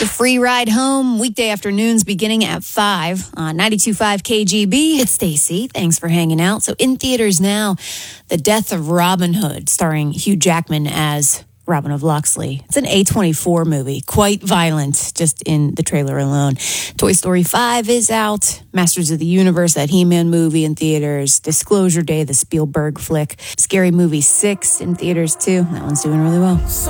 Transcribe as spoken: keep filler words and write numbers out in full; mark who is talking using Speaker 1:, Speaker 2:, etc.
Speaker 1: The Free Ride Home, weekday afternoons beginning at five on ninety-two point five K G B. It's Stacy. Thanks for hanging out. So in theaters now, The Death of Robin Hood, starring Hugh Jackman as Robin of Locksley. It's an A twenty-four movie, quite violent, just in the trailer alone. Toy Story five is out. Masters of the Universe, that He-Man movie in theaters. Disclosure Day, the Spielberg flick. Scary Movie six in theaters too. That one's doing really well.